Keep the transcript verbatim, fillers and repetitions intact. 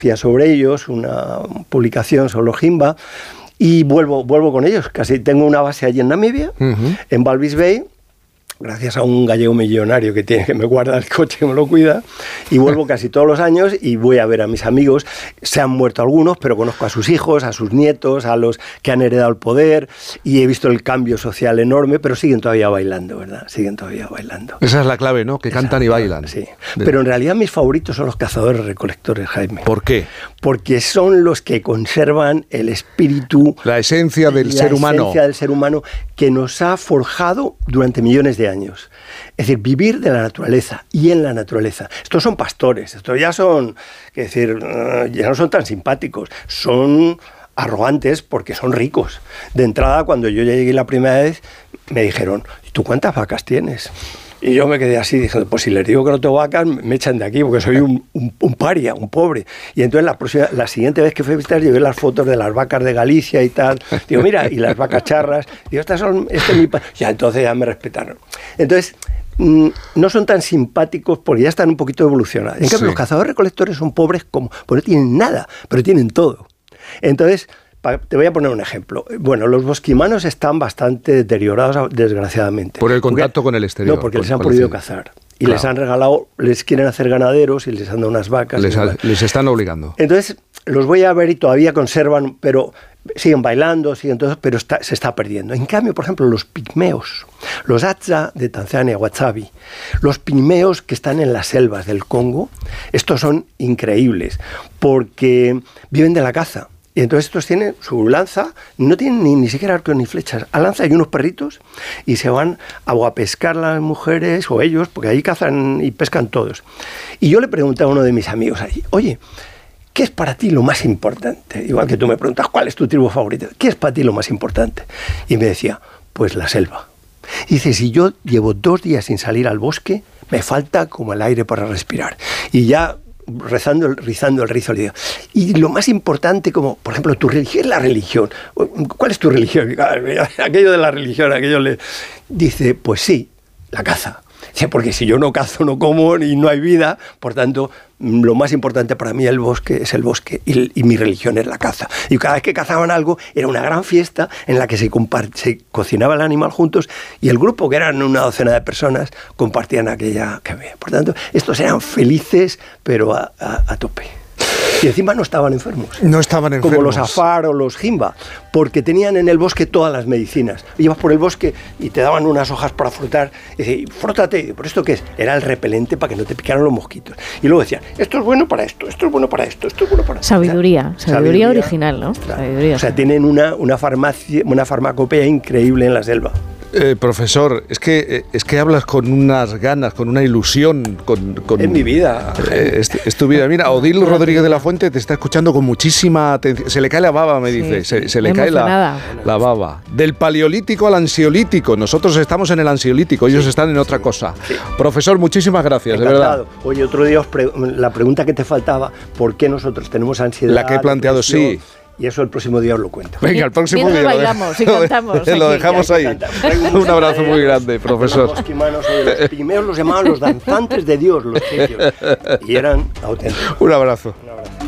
sobre ellos, una publicación sobre los Himba, y vuelvo, vuelvo con ellos. Casi tengo una base allí en Namibia, uh-huh. en Walvis Bay, gracias a un gallego millonario que tiene que me guarda el coche, que me lo cuida, y vuelvo casi todos los años y voy a ver a mis amigos. Se han muerto algunos, pero conozco a sus hijos, a sus nietos, a los que han heredado el poder, y he visto el cambio social enorme, pero siguen todavía bailando, ¿verdad? Siguen todavía bailando. Esa es la clave, ¿no? Que Esa, cantan y bailan. Sí. Pero en realidad mis favoritos son los cazadores-recolectores, Jaime. ¿Por qué? Porque son los que conservan el espíritu, la esencia del la ser humano. La esencia del ser humano que nos ha forjado durante millones de años. Es decir, vivir de la naturaleza y en la naturaleza. Estos son pastores, estos ya son, es decir, ya no son tan simpáticos, son arrogantes porque son ricos. De entrada, cuando yo llegué la primera vez, me dijeron, ¿tú cuántas vacas tienes? Y yo me quedé así, dije, pues si les digo que no tengo vacas, me echan de aquí, porque soy un, un, un paria, un pobre. Y entonces la próxima, la siguiente vez que fui a visitar, llevé las fotos de las vacas de Galicia y tal. Digo, mira, y las vacas charras. Digo, estas son, este es mi pa-. Ya, entonces ya me respetaron. Entonces, mmm, no son tan simpáticos porque ya están un poquito evolucionados. En cambio, sí. los cazadores-recolectores son pobres como, pues no tienen nada, pero tienen todo. Entonces, te voy a poner un ejemplo. Bueno, los bosquimanos están bastante deteriorados, desgraciadamente. Por el contacto porque, con el exterior. No, porque les han prohibido cazar. Y claro. les han regalado, les quieren hacer ganaderos y les han dado unas vacas. Les, a, les están obligando. Entonces, los voy a ver y todavía conservan, pero siguen bailando, siguen todo, pero está, se está perdiendo. En cambio, por ejemplo, los pigmeos, los Hadza de Tanzania, Wahsabi, los pigmeos que están en las selvas del Congo, estos son increíbles, porque viven de la caza. Y entonces estos tienen su lanza, no tienen ni, ni siquiera arco ni flechas. A lanza hay unos perritos y se van a pescar las mujeres o ellos, porque ahí cazan y pescan todos. Y yo le pregunté a uno de mis amigos allí, oye, ¿qué es para ti lo más importante? Igual que tú me preguntas, ¿cuál es tu tribu favorita? ¿Qué es para ti lo más importante? Y me decía, pues la selva. Y dice, si yo llevo dos días sin salir al bosque, me falta como el aire para respirar. Y ya... rezando, rizando el rizo, le digo, y lo más importante, como por ejemplo tu religión, es la religión. ¿Cuál es tu religión? Aquello de la religión, aquello le dice, pues sí, la caza. Dice, porque si yo no cazo, no como y no hay vida, por tanto, lo más importante para mí el bosque es el bosque y, y mi religión es la caza. Y cada vez que cazaban algo, era una gran fiesta en la que se, se cocinaba el animal juntos y el grupo, que eran una docena de personas, compartían aquella que había. Por tanto, estos eran felices, pero a, a, a tope. Y encima no estaban enfermos. No estaban enfermos. Como los Afar o los Himba, porque tenían en el bosque todas las medicinas. Ibas por el bosque y te daban unas hojas para frotar. Y decían, frótate. ¿Por esto qué es? Era el repelente para que no te picaran los mosquitos. Y luego decían, esto es bueno para esto, esto es bueno para esto, esto es bueno para esto. Sabiduría, sabiduría, sabiduría original, ¿no? Claro. Sabiduría. O sea, tienen una, una, farmacia, una farmacopea increíble en la selva. Eh, profesor, es que, es que hablas con unas ganas, con una ilusión. Con, con, es mi vida. Eh, es, es tu vida. Mira, Odil Rodríguez de la Fuente te está escuchando con muchísima atención. Se le cae la baba, me dice. Sí, se, se le cae la, la baba. Del paleolítico al ansiolítico. Nosotros estamos en el ansiolítico, ellos sí. están en otra cosa. Sí. Profesor, muchísimas gracias, Encantado. de verdad. Oye, otro día os pre- la pregunta que te faltaba, ¿por qué nosotros tenemos ansiedad? La que he planteado, depresión? Sí. Y eso el próximo día os lo cuento. Venga, el próximo Mientras día bailamos lo, y cantamos. lo dejamos ahí. Un abrazo muy grande, profesor. Los bosquimanos, los primeros los llamaban los danzantes de Dios, los sitios. Y eran auténticos. Un abrazo. Un abrazo.